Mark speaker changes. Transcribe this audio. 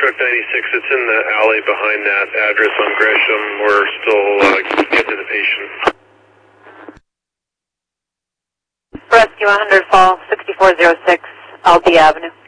Speaker 1: truck 96. It's in the alley behind that address on Gresham. We're still getting to the patient.
Speaker 2: Rescue 100 Fall, 6406, Aldie Avenue.